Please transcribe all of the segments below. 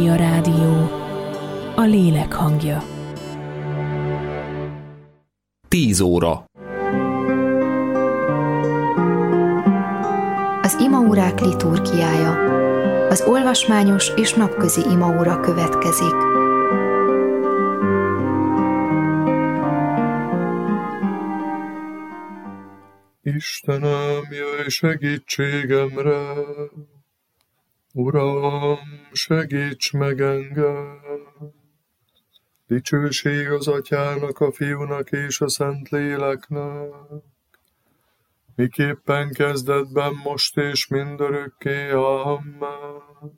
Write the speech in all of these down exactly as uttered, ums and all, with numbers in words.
A rádió, a lélek hangja. Tíz óra. Az imaórák liturgiája. Az olvasmányos és napközi imaóra következik. Istenem, jöjj segítségemre! Uram, segíts meg engem! Dicsőség az Atyának, a Fiúnak és a Szentléleknek, miképpen kezdetben, most és mindörökké. Amen.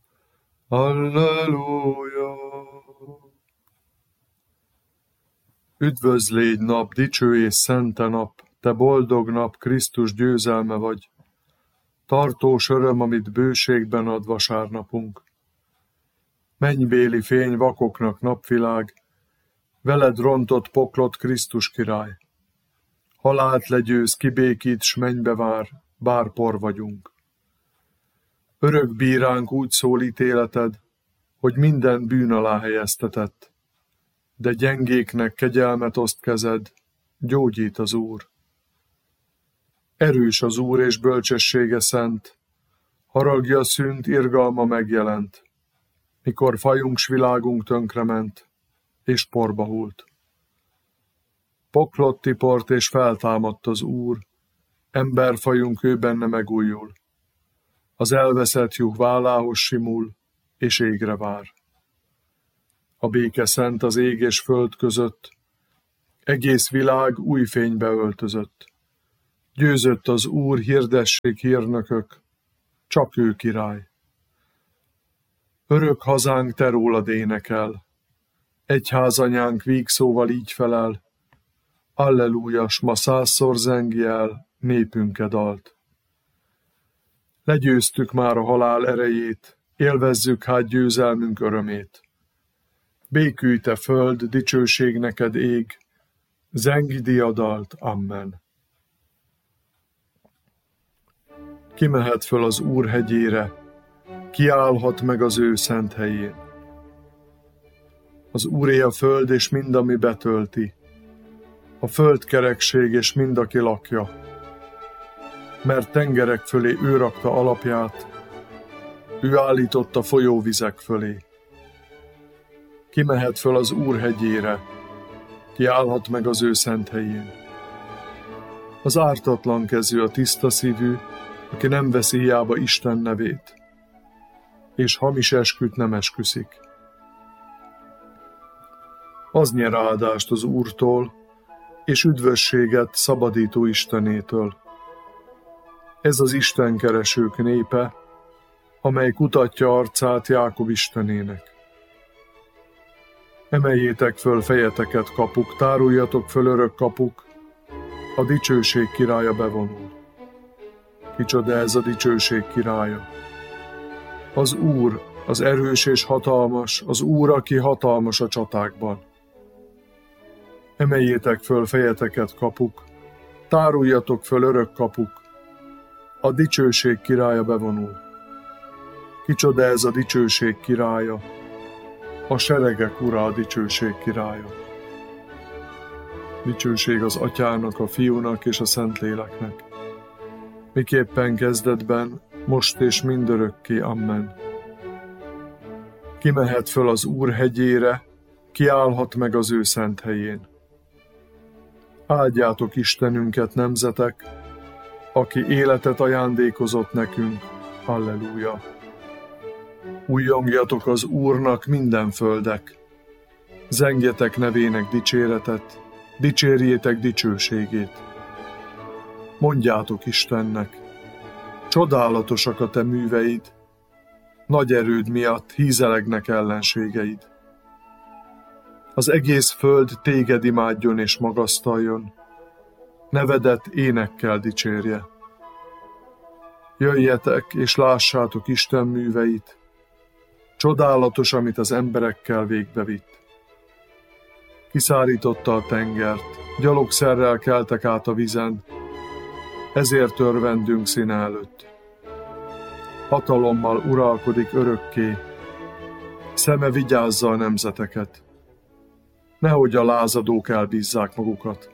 Halleluja! Üdvözl légy nap, dicső és szente nap, te boldog nap, Krisztus győzelme vagy. Tartós öröm, amit bőségben ad vasárnapunk. Mennybéli fény vakoknak napvilág, veled rontott poklot Krisztus király. Halált legyőz, kibékít, s mennybe vár, bár por vagyunk. Örök bíránk úgy szól ítéleted, hogy minden bűn alá helyeztetett, de gyengéknek kegyelmet oszt kezed, gyógyít az Úr. Erős az Úr és bölcsessége szent, haragja szűnt, irgalma megjelent, mikor fajunk s világunk tönkrement, és porba hult. Poklot tiport és feltámadt az Úr, emberfajunk ő benne megújul. Az elveszett juh vállához simul, és égre vár. A béke szent az ég és föld között, egész világ új fénybe öltözött. Győzött az Úr, hirdessék hírnökök, csak ő király. Örök hazánk te rólad énekel, egyházanyánk vígszóval így felel, Alleluja, s ma százszor zengi el népünke dalt. Legyőztük már a halál erejét, élvezzük hát győzelmünk örömét. Békülj te föld, dicsőség neked ég, zengi diadalt, amen. Kimehet föl az Úr hegyére, kiállhat meg az ő szent helyén. Az Úré a föld és mind, ami betölti, a föld kerekség és mind, aki lakja. Mert tengerek fölé ő rakta alapját, ő állította folyóvizek fölé. Kimehet föl az Úr hegyére, kiállhat meg az ő szent helyén. Az ártatlan kezű, a tiszta szívű, aki nem veszi hiába Isten nevét, és hamis esküt nem esküszik. Az nyer áldást az Úrtól, és üdvösséget szabadító Istenétől. Ez az istenkeresők népe, amely kutatja arcát Jákob Istenének. Emeljétek föl fejeteket, kapuk, táruljatok föl, örök kapuk, a dicsőség királya bevonul. Kicsoda ez a dicsőség királya? Az Úr, az erős és hatalmas, az Úr, aki hatalmas a csatákban. Emeljétek föl fejeteket, kapuk, táruljatok föl, örök kapuk, a dicsőség királya bevonul. Kicsoda ez a dicsőség királya? A seregek ura, a dicsőség királya. Dicsőség az Atyának, a Fiúnak és a Szentléleknek, miképpen kezdetben, most és mindörökké. Amen. Kimehet föl az Úr hegyére, kiállhat meg az ő szent helyén. Áldjátok Istenünket, nemzetek, aki életet ajándékozott nekünk. Halleluja! Újjongjatok az Úrnak, minden földek! Zengjetek nevének dicséretet, dicsérjétek dicsőségét! Mondjátok Istennek, csodálatosak a te műveid, nagy erőd miatt hízelegnek ellenségeid. Az egész föld téged imádjon és magasztaljon, nevedet énekkel dicsérje. Jöjjetek és lássátok Isten műveit, csodálatos, amit az emberekkel végbevitt. Kiszárította a tengert, gyalogszerrel keltek át a vizen, ezért örvendünk színe előtt. Hatalommal uralkodik örökké, Szeme vigyázza a nemzeteket, nehogy a lázadók elbízzák magukat.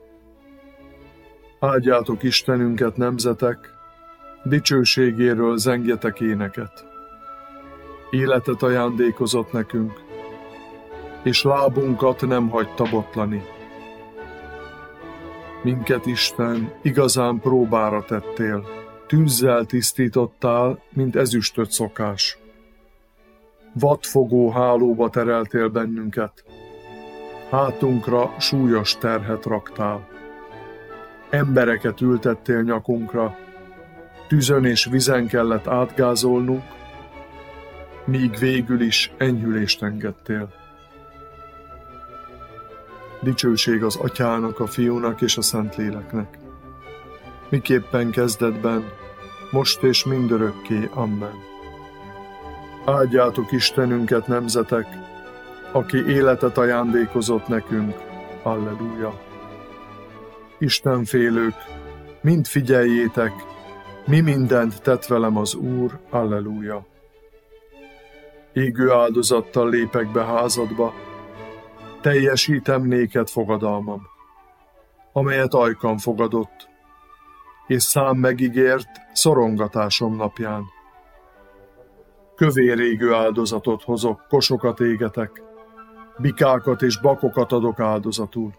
Áldjátok Istenünket, nemzetek, dicsőségéről zengjetek éneket. Életet ajándékozott nekünk, és lábunkat nem hagyta botlani. Minket, Isten, igazán próbára tettél, tűzzel tisztítottál, mint ezüstöt szokás. Vadfogó hálóba tereltél bennünket, hátunkra súlyos terhet raktál. Embereket ültettél nyakunkra, tüzön és vizen kellett átgázolnunk, míg végül is enyhülést engedtél. Dicsőség az Atyának, a Fiúnak és a Szentléleknek, miképpen kezdetben, most és mindörökké. Amen. Áldjátok Istenünket, nemzetek, aki életet ajándékozott nekünk. Alleluja. Istenfélők, mind figyeljétek, mi mindent tett velem az Úr. Alleluja. Égő áldozattal lépek be házadba, teljesítem néked fogadalmam, amelyet ajkam fogadott, és szám megígért szorongatásom napján. Kövér égő áldozatot hozok, kosokat égetek, bikákat és bakokat adok áldozatul.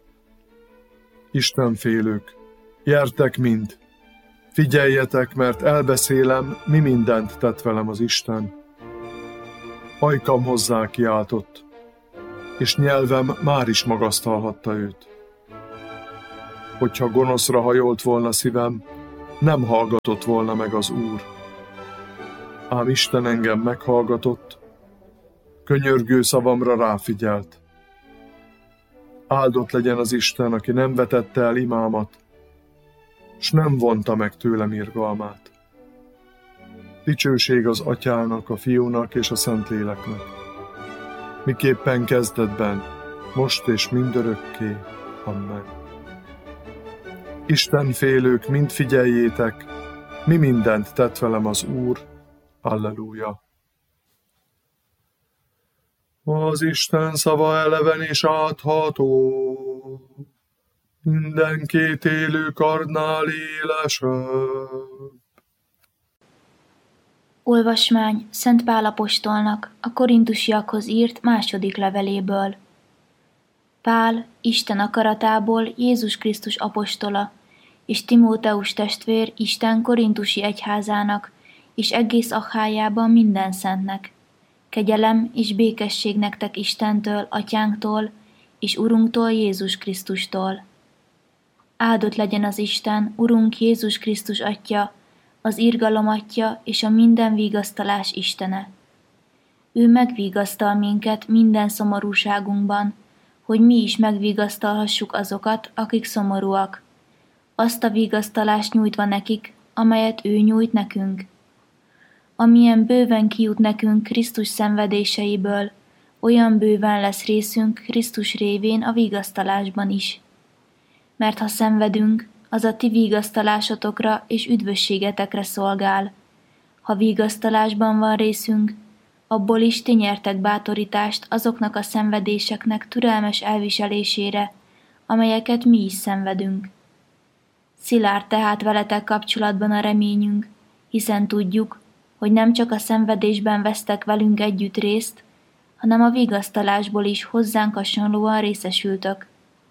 Istenfélők, gyertek mind, figyeljetek, mert elbeszélem, mi mindent tett velem az Isten. Ajkam hozzá kiáltott, és nyelvem már is magasztalhatta őt. Hogyha gonoszra hajolt volna szívem, nem hallgatott volna meg az Úr. Ám Isten engem meghallgatott, könyörgő szavamra ráfigyelt. Áldott legyen az Isten, aki nem vetette el imámat, s nem vonta meg tőlem irgalmát. Dicsőség az Atyának, a Fiúnak és a Szentléleknek, miképpen kezdetben, most és mindörökké. Amen. Istenfélők, mind figyeljétek, mi mindent tett velem az Úr. Alleluja. Az Isten szava eleven és átható, minden két élő kardnál élesebb. Olvasmány Szent Pál apostolnak a korintusiakhoz írt második leveléből. Pál, Isten akaratából Jézus Krisztus apostola, és Timóteus testvér Isten korintusi egyházának, és egész Achájában minden szentnek. Kegyelem és békesség nektek Istentől, Atyánktól, és Urunktól, Jézus Krisztustól. Áldott legyen az Isten, Urunk Jézus Krisztus Atya, az irgalom Atya és a minden vigasztalás Istene. Ő megvigasztal minket minden szomorúságunkban, hogy mi is megvigasztalhassuk azokat, akik szomorúak, azt a vigasztalást nyújtva nekik, amelyet ő nyújt nekünk. Amilyen bőven kijut nekünk Krisztus szenvedéseiből, olyan bőven lesz részünk Krisztus révén a vigasztalásban is. Mert ha szenvedünk, az a ti vigasztalásotokra és üdvösségetekre szolgál. Ha vigasztalásban van részünk, abból is ti nyertek bátorítást azoknak a szenvedéseknek türelmes elviselésére, amelyeket mi is szenvedünk. Szilárd tehát veletek kapcsolatban a reményünk, hiszen tudjuk, hogy nem csak a szenvedésben vesztek velünk együtt részt, hanem a vigasztalásból is hozzánk hasonlóan részesültök.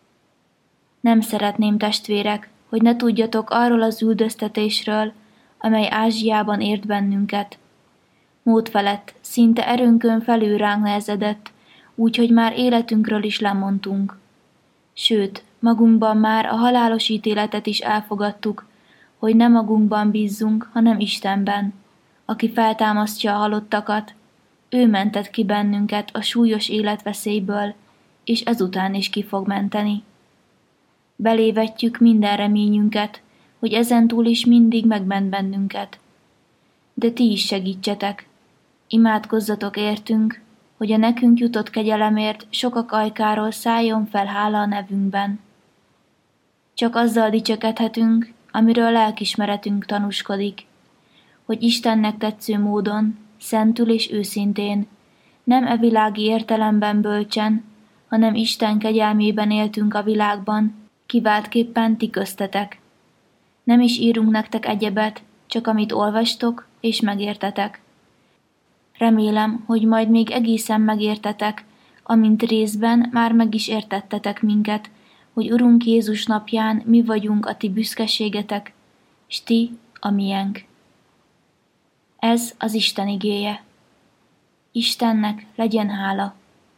Nem szeretném, testvérek, hogy ne tudjatok arról az üldöztetésről, amely Ázsiában ért bennünket. Mód felett, szinte erőnkön felül ránk nehezedett, úgyhogy már életünkről is lemondtunk. Sőt, magunkban már a halálos ítéletet is elfogadtuk, hogy nem magunkban bízzunk, hanem Istenben, aki feltámasztja a halottakat, ő mentett ki bennünket a súlyos életveszélyből, és ezután is ki fog menteni. Belévetjük minden reményünket, hogy ezentúl is mindig megment bennünket. De ti is segítsetek, imádkozzatok értünk, hogy a nekünk jutott kegyelemért sokak ajkáról szálljon fel hála a nevünkben. Csak azzal dicsekedhetünk, amiről lelkismeretünk tanúskodik, hogy Istennek tetsző módon, szentül és őszintén, Nem e világi értelemben bölcsen, hanem Isten kegyelmében éltünk a világban, kiváltképpen ti köztetek. Nem is írunk nektek egyebet, csak amit olvastok és megértetek. Remélem, hogy majd még egészen megértetek, amint részben már meg is értettetek minket, hogy Urunk Jézus napján mi vagyunk a ti büszkeségetek, s ti a miénk. Ez az Isten igéje. Istennek legyen hála.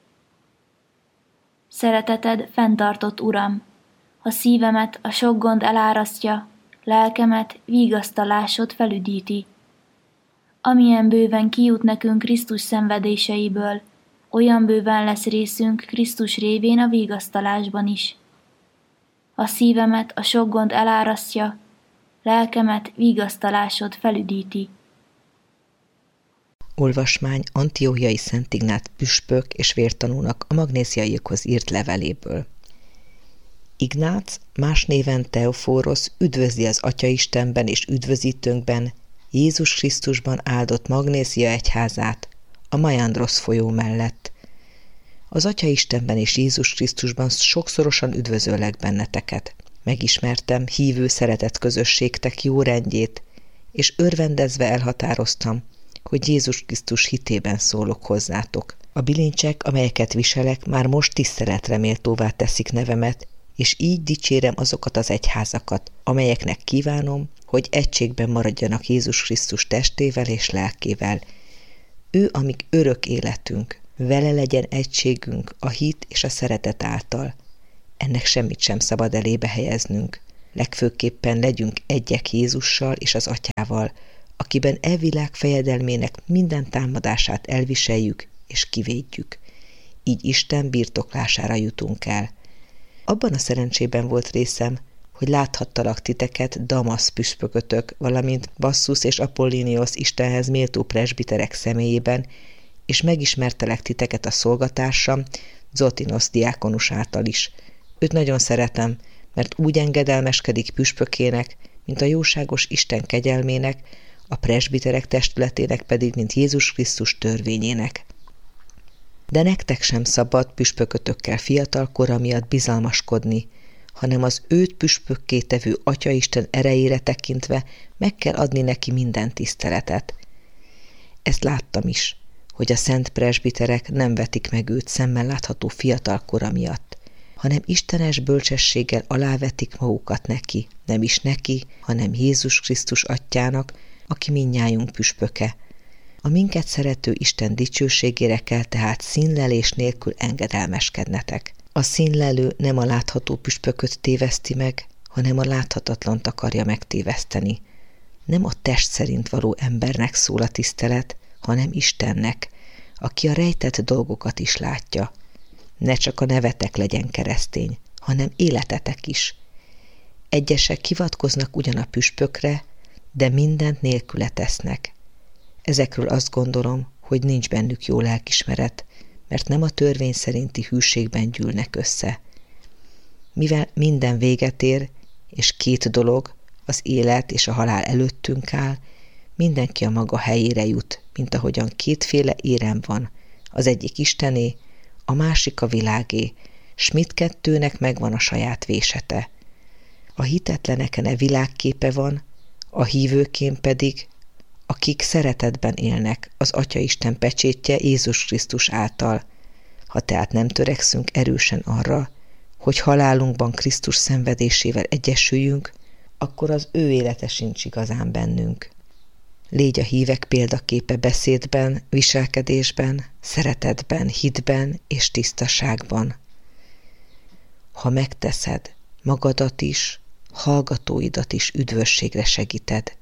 Szereteted fenntartott, Uram, ha szívemet a sok gond elárasztja, lelkemet vigasztalásod felüdíti. Amilyen bőven kijut nekünk Krisztus szenvedéseiből, olyan bőven lesz részünk Krisztus révén a vigasztalásban is. A szívemet a sok gond elárasztja, lelkemet vigasztalásod felüdíti. Olvasmány Antiochiai Szent Ignác püspök és vértanúnak a magnéziaiakhoz írt leveléből. Ignác, más néven Teofórosz üdvözli az Atya'istenben és üdvözítőnkben, Jézus Krisztusban áldott Magnézia egyházát, a Majandrosz folyó mellett. Az Atya'istenben és Jézus Krisztusban sokszorosan üdvözöllek benneteket. Megismertem hívő szeretett közösségtek jó rendjét, és örvendezve elhatároztam, hogy Jézus Krisztus hitében szólok hozzátok. A bilincsek, amelyeket viselek, már most tiszteletre méltóvá teszik nevemet, és így dicsérem azokat az egyházakat, amelyeknek kívánom, hogy egységben maradjanak Jézus Krisztus testével és lelkével. Ő, amíg örök életünk, vele legyen egységünk a hit és a szeretet által. Ennek semmit sem szabad elébe helyeznünk. Legfőképpen legyünk egyek Jézussal és az Atyával, akiben e világ fejedelmének minden támadását elviseljük és kivédjük. Így Isten birtoklására jutunk el. Abban a szerencsében volt részem, hogy láthattalak titeket Damasz püspökötök, valamint Basszus és Apollinios Istenhez méltó presbiterek személyében, és megismertelek titeket a szolgatársam, Zotinos diákonus által is. Őt nagyon szeretem, mert úgy engedelmeskedik püspökének, mint a jóságos Isten kegyelmének, a presbiterek testületének pedig, mint Jézus Krisztus törvényének. De nektek sem szabad püspökötökkel fiatal kora miatt bizalmaskodni, hanem az őt püspökké tevő Atyaisten erejére tekintve meg kell adni neki minden tiszteletet. Ezt láttam is, hogy a szent presbiterek nem vetik meg őt szemmel látható fiatal kora miatt, hanem istenes bölcsességgel alávetik magukat neki, nem is neki, hanem Jézus Krisztus atyának, aki mindnyájunk püspöke. A minket szerető Isten dicsőségére kell tehát színlelés nélkül engedelmeskednetek. A színlelő nem a látható püspököt téveszti meg, hanem a láthatatlant akarja megtéveszteni. Nem a test szerint való embernek szól a tisztelet, hanem Istennek, aki a rejtett dolgokat is látja. Ne csak a nevetek legyen keresztény, hanem életetek is. Egyesek hivatkoznak ugyan a püspökre, de mindent nélküle tesznek. Ezekről azt gondolom, hogy nincs bennük jó lelkismeret, mert nem a törvény szerinti hűségben gyűlnek össze. Mivel minden véget ér, és két dolog, az élet és a halál előttünk áll, mindenki a maga helyére jut, mint ahogyan kétféle érem van, az egyik Istené, a másik a világé, s mindkettőnek megvan a saját vésete. A hitetleneken e világképe van, a hívőkén pedig, akik szeretetben élnek, az Atyaisten pecsétje Jézus Krisztus által. Ha tehát nem törekszünk erősen arra, hogy halálunkban Krisztus szenvedésével egyesüljünk, akkor az ő élete sincs igazán bennünk. Légy a hívek példaképe beszédben, viselkedésben, szeretetben, hitben és tisztaságban. Ha megteszed, magadat is, hallgatóidat is üdvösségre segíted.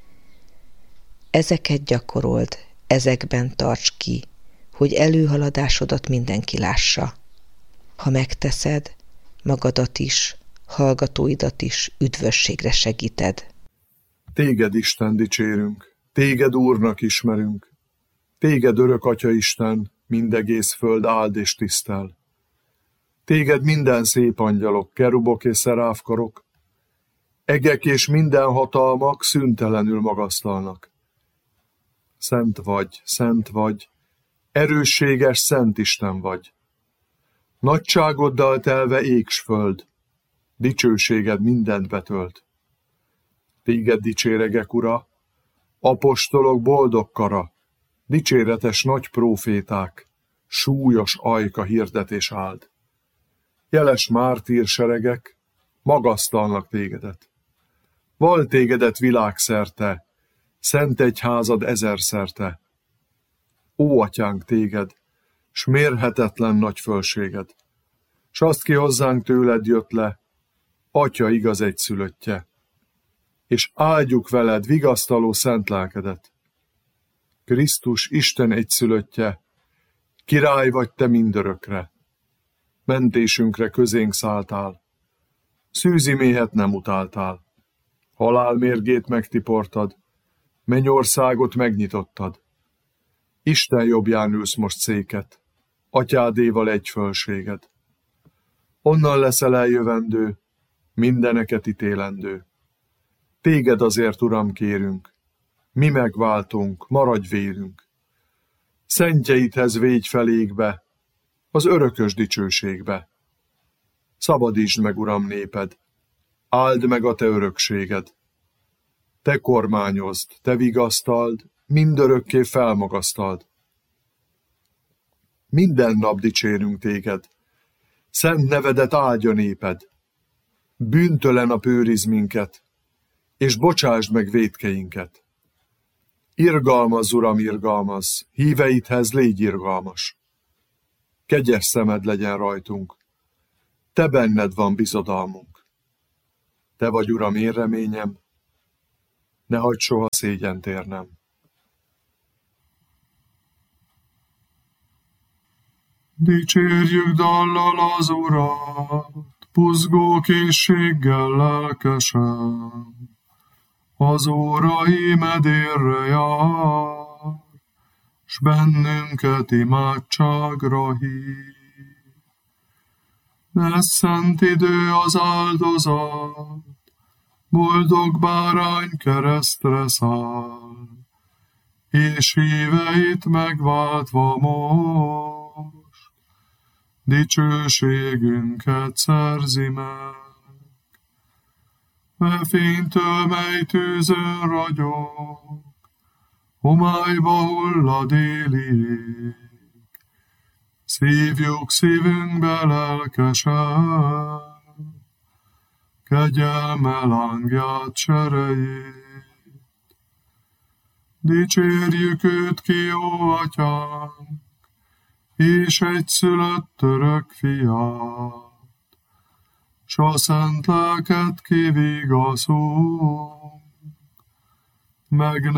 Ezeket gyakorold, ezekben tarts ki, hogy előhaladásodat mindenki lássa. Ha megteszed, magadat is, hallgatóidat is üdvösségre segíted. Téged, Isten, dicsérünk, téged Úrnak ismerünk, téged örök Atyaisten, mindegész föld áld és tisztel. Téged minden szép angyalok, kerubok és szeráfkarok, egek és minden hatalmak szüntelenül magasztalnak. Szent vagy, szent vagy, erősséges Szent Isten vagy. Nagyságoddal telve ég s föld, dicsőséged mindent betölt. Téged dicséregek, Ura, apostolok boldog kara, dicséretes nagy próféták, súlyos ajka hirdetés áld. Jeles mártír seregek magasztalnak tégedet. Val tégedet világszerte, szent egyházad ezerszerte. Ó, atyánk, téged, s mérhetetlen nagy fölséged, s azt ki hozzánk tőled jött le, Atya igaz egyszülöttje, és áldjuk veled vigasztaló szent lelkedet. Krisztus Isten egyszülöttje, király vagy te mindörökre, mentésünkre közénk szálltál, szűzi méhet nem utáltál, halál mérgét megtiportad, mennyországot megnyitottad. Isten jobbján ülsz most széket, atyádéval egy fölséged. Onnan leszel eljövendő, mindeneket ítélendő. Téged azért, Uram, kérünk, mi megváltunk, maradj vérünk. Szentjeidhez végy felégbe, az örökös dicsőségbe. Szabadítsd meg, Uram, néped, áld meg a te örökséged. Te kormányozd, te vigasztald, mindörökké felmagasztald. Minden nap dicsérünk téged, szent nevedet áldja néped. Bűntelen a őrizd minket, és bocsásd meg vétkeinket. Irgalmazz, Uram, irgalmazz, híveidhez légy irgalmas. Kegyes szemed legyen rajtunk, te benned van bizodalmunk. Te vagy, Uram, én reményem, ne hagyd soha szégyent érnem. Dicsérjük dallal az Urat, buzgó készséggel lelkesen. Az Úr imedérre jár, s bennünket imádságra hív. Lesz szent idő az áldozat, boldog bárány keresztre száll, és híveit megváltva most, dicsőségünket szerzi meg. E fénytől, mely tűzön ragyog, homályba hullad éli ég. Szívjuk szívünkbe lelkesen, kegyelme lángját cserejét. Dicsérjük őt ki, ó atyánk, és egyszülött örök fiát, s a szent lelket kivigaszunk, meg